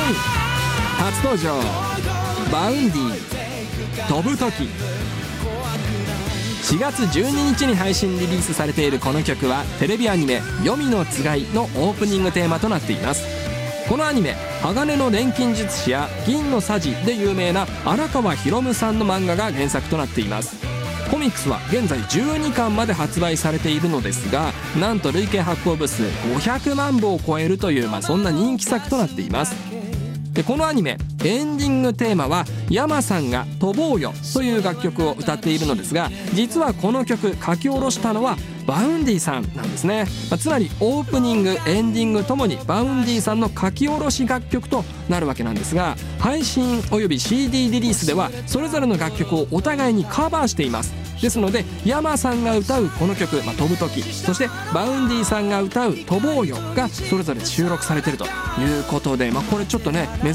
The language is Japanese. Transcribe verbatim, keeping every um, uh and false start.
初登場バウンディ飛ぶ時。しがつじゅうににちに配信リリースされているこの曲はテレビアニメ「黄泉のつがい」のオープニングテーマとなっています。このアニメ鋼の錬金術師や銀のさじで有名な荒川博さんの漫画が原作となっています。コミックスは現在じゅうにかんまで発売されているのですが、なんと累計発行部数ごひゃくまんぶを超えるという、まあ、そんな人気作となっています。でこのアニメエンディングテーマは山さんが「飛ぼうよ」という楽曲を歌っているのですが、実はこの曲書き下ろしたのはバウンディさんなんですね。まあ、つまりオープニングエンディングともにバウンディさんの書き下ろし楽曲となるわけなんですが、配信および シーディー リリースではそれぞれの楽曲をお互いにカバーしています。ですので山さんが歌うこの曲、まあ、飛ぶ時、そしてバウンディさんが歌う飛ぼうよがそれぞれ収録されているということで、まあ、これちょっとね